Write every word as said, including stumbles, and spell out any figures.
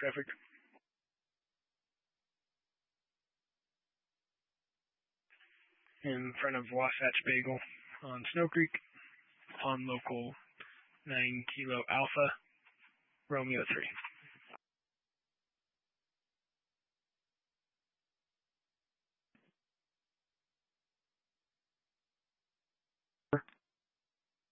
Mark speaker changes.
Speaker 1: traffic. In front of Wasatch Bagel on Snow Creek, on local nine Kilo Alpha, Romeo three.